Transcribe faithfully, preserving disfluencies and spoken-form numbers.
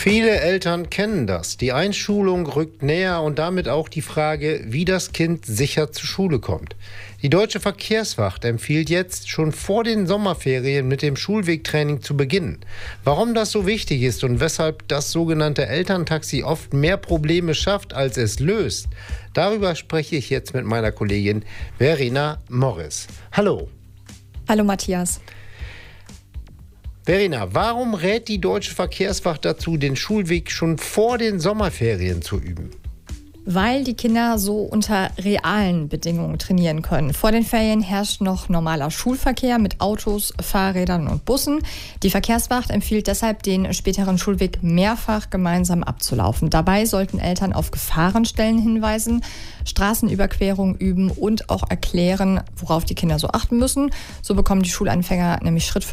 Viele Eltern kennen das. Die Einschulung rückt näher und damit auch die Frage, wie das Kind sicher zur Schule kommt. Die Deutsche Verkehrswacht empfiehlt jetzt, schon vor den Sommerferien mit dem Schulwegtraining zu beginnen. Warum das so wichtig ist und weshalb das sogenannte Elterntaxi oft mehr Probleme schafft, als es löst, darüber spreche ich jetzt mit meiner Kollegin Verena Morris. Hallo. Hallo Matthias. Verena, warum rät die Deutsche Verkehrswacht dazu, den Schulweg schon vor den Sommerferien zu üben? Weil die Kinder so unter realen Bedingungen trainieren können. Vor den Ferien herrscht noch normaler Schulverkehr mit Autos, Fahrrädern und Bussen. Die Verkehrswacht empfiehlt deshalb, den späteren Schulweg mehrfach gemeinsam abzulaufen. Dabei sollten Eltern auf Gefahrenstellen hinweisen, Straßenüberquerungen üben und auch erklären, worauf die Kinder so achten müssen. So bekommen die Schulanfänger nämlich Schritt für